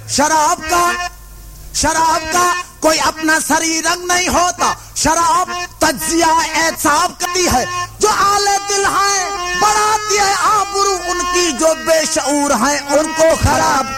शराब का कोई अपना शरीर रंग नहीं होता। शराब तज्जिया एहसाब करती है जो आले दिल हैं, बढ़ाती है आबरू उनकी जो बेशऊर हैं, उनको खराब